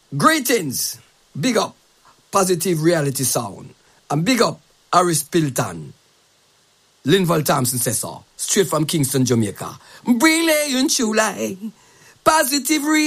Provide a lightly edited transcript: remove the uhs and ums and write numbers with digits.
Greetings. Big up Positive Reality Sound. And big up Harris Pilton. Linval Thompson says so. Straight from Kingston, Jamaica. Brilliant July. Positive Reality.